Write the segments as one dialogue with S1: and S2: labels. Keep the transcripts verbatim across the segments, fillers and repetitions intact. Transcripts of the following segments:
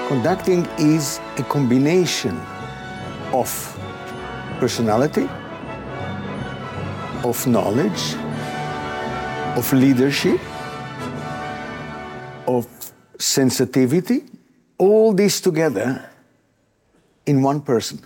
S1: Conducting is a combination of personality, of knowledge, of leadership, of sensitivity, all this together in one person.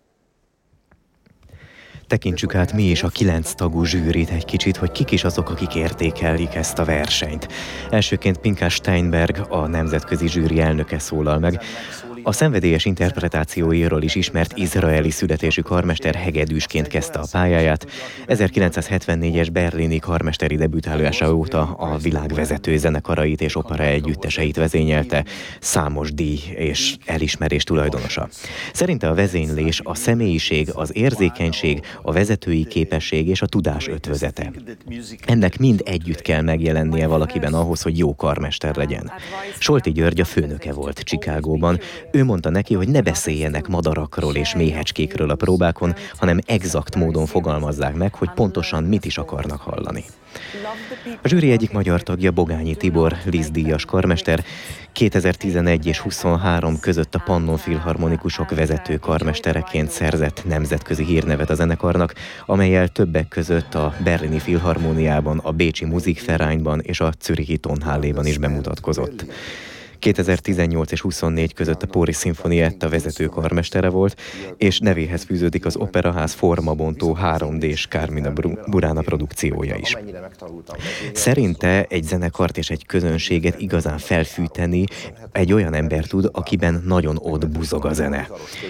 S2: Tekintsük át mi is a kilenc tagú zsűrit egy kicsit, hogy kik is azok, akik értékelik ezt a versenyt. Elsőként Pinkas Steinberg, a nemzetközi zsűri elnöke szólal meg. A szenvedélyes interpretációiról is ismert izraeli születésű karmester hegedűsként kezdte a pályáját. ezerkilencszázhetvennégyes berlini karmesteri debütálása óta a világ vezető zenekarait és opera együtteseit vezényelte, számos díj és elismerés tulajdonosa. Szerinte a vezénylés a személyiség, az érzékenység, a vezetői képesség és a tudás ötvözete. Ennek mind együtt kell megjelennie valakiben ahhoz, hogy jó karmester legyen. Solti György a főnöke volt Chicagóban. Ő mondta neki, hogy ne beszéljenek madarakról és méhecskékről a próbákon, hanem exakt módon fogalmazzák meg, hogy pontosan mit is akarnak hallani. A zsűri egyik magyar tagja Bogányi Tibor, Liszt-díjas karmester, kétezer-tizenegy és huszonhárom között a Pannon Filharmonikusok vezető karmestereként szerzett nemzetközi hírnevet a zenekarnak, amellyel többek között a Berlini Filharmóniában, a Bécsi Musikvereinben és a Zürichi Tonhalléban is bemutatkozott. kétezer-tizennyolc és huszonnégy között a Póri Sinfonietta vezető karmestere volt, és nevéhez fűződik az Operaház formabontó három dés Carmina Burana produkciója is. Szerinte egy zenekart és egy közönséget igazán felfűteni egy olyan ember tud, akiben nagyon ott buzog a zene.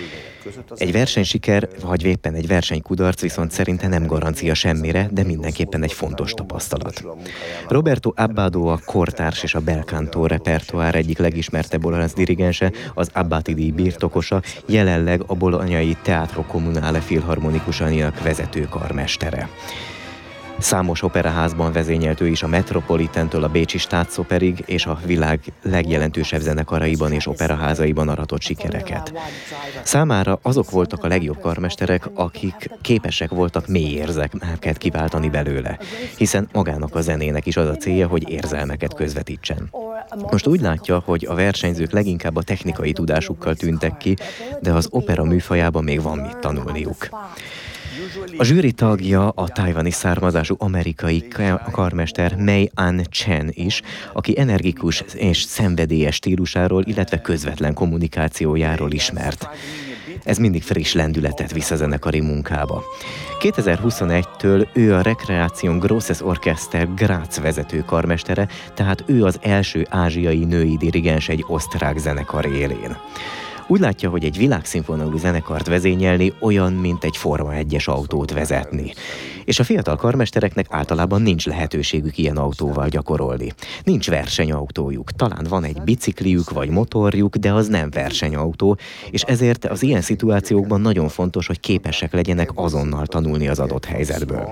S2: Egy versenysiker, vagy éppen egy versenykudarc viszont szerinte nem garancia semmire, de mindenképpen egy fontos tapasztalat. Roberto Abbado a kortárs és a bel canto repertoár egyik legismertebb olasz dirigense, az Abbati díj birtokosa, jelenleg a bolognai Teatro Comunale Filharmonikusának vezető karmestere. Számos operaházban vezényelt ő is a Metropolitantől a Bécsi Staatsoperig és a világ legjelentősebb zenekaraiban és operaházaiban aratott sikereket. Számára azok voltak a legjobb karmesterek, akik képesek voltak mély érzelmeket kiváltani belőle, hiszen magának a zenének is az a célja, hogy érzelmeket közvetítsen. Most úgy látja, hogy a versenyzők leginkább a technikai tudásukkal tűntek ki, de az opera műfajában még van mit tanulniuk. A zsűri tagja a tajvani származású amerikai karmester Mei An Chen is, aki energikus és szenvedélyes stílusáról, illetve közvetlen kommunikációjáról ismert. Ez mindig friss lendületet visz a zenekari munkába. kétezer-huszonegytől ő a Recreation Grosses Orchester Graz vezető karmestere, tehát ő az első ázsiai női dirigens egy osztrák zenekar élén. Úgy látja, hogy egy világszínvonalú zenekart vezényelni olyan, mint egy Forma egyes autót vezetni. És a fiatal karmestereknek általában nincs lehetőségük ilyen autóval gyakorolni. Nincs versenyautójuk, talán van egy bicikliük vagy motorjuk, de az nem versenyautó, és ezért az ilyen szituációkban nagyon fontos, hogy képesek legyenek azonnal tanulni az adott helyzetből.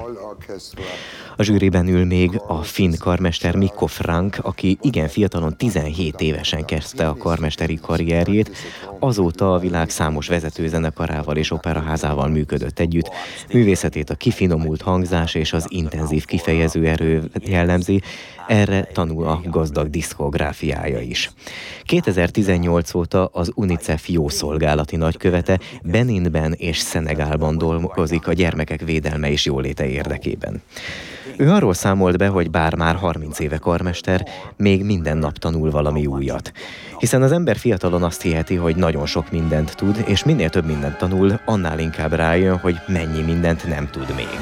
S2: A zsűriben ül még a finn karmester Mikko Frank, aki igen fiatalon tizenhét évesen kezdte a karmesteri karrierjét, azóta a világ számos vezető zenekarával és operaházával működött együtt. Művészetét a kifinomult hangzás és az intenzív kifejező erő jellemzi, erre tanul a gazdag diszkográfiája is. kétezer-tizennyolc óta az UNICEF jószolgálati nagykövete Beninben és Szenegálban dolgozik a gyermekek védelme és jóléte érdekében. Ő arról számolt be, hogy bár már harminc éve karmester, még minden nap tanul valami újat. Hiszen az ember fiatalon azt hiheti, hogy nagyon sok mindent tud, és minél több mindent tanul, annál inkább rájön, hogy mennyi mindent nem tud még.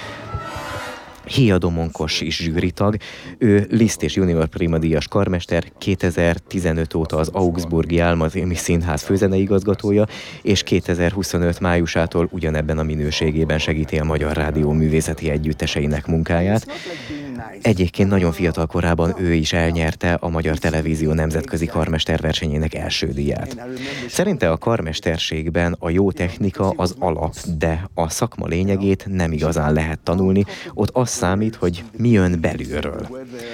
S2: Hia Domonkos is zsűritag, ő Liszt és Junior Prima díjas karmester, kétezer-tizenöt óta az Augsburgi Álmazémi Színház főzeneigazgatója, és kétezer-huszonöt májusától ugyanebben a minőségében segíti a Magyar Rádió művészeti együtteseinek munkáját. Egyébként nagyon fiatal korában ő is elnyerte a Magyar Televízió nemzetközi karmesterversenyének első díját. Szerinte a karmesterségben a jó technika az alap, de a szakma lényegét nem igazán lehet tanulni, ott az számít, hogy mi jön belülről.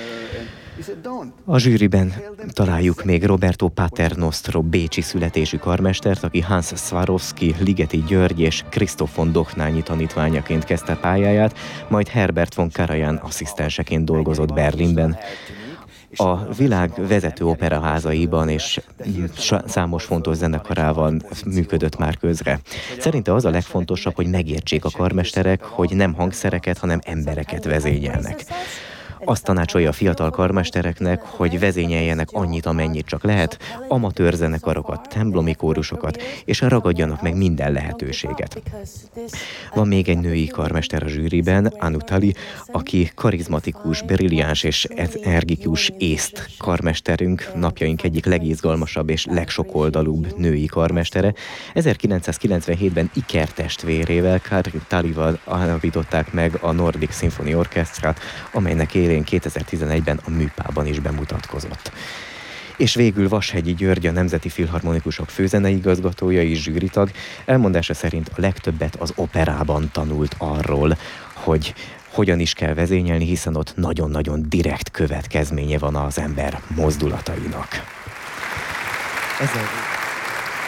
S2: A zsűriben találjuk még Roberto Paternostro bécsi születésű karmestert, aki Hans Swarovski, Ligeti György és Christoph von Dochnányi tanítványaként kezdte pályáját, majd Herbert von Karajan asszisztenseként dolgozott Berlinben. A világ vezető operaházaiban és számos fontos zenekarában működött már közre. Szerinte az a legfontosabb, hogy megértsék a karmesterek, hogy nem hangszereket, hanem embereket vezényelnek. Azt tanácsolja a fiatal karmestereknek, hogy vezényeljenek annyit, amennyit csak lehet, amatőr zenekarokat, templomi kórusokat, és ragadjanak meg minden lehetőséget. Van még egy női karmester a zsűriben, Anu Tali, aki karizmatikus, brilliáns és energikus észt karmesterünk, napjaink egyik legizgalmasabb és legsokoldalúbb női karmestere. ezerkilencszázkilencvenhétben ikertestvérével, Karin Talival alapították meg a Nordic Symphony Orchestrát, amelynek élén kétezer-tizenegyben a Műpában is bemutatkozott. És végül Vashegyi György, a Nemzeti Filharmonikusok főzeneigazgatója és zsűritag, elmondása szerint a legtöbbet az operában tanult arról, hogy hogyan is kell vezényelni, hiszen ott nagyon-nagyon direkt következménye van az ember mozdulatainak. Ezzel...